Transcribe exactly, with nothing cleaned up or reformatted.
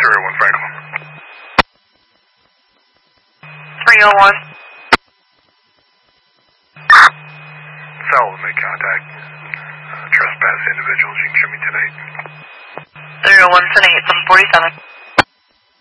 three oh one Franklin. three oh one. Fellow make contact. Uh, trespass individuals, you can show me tonight. three oh one, sending eight seven forty-seven.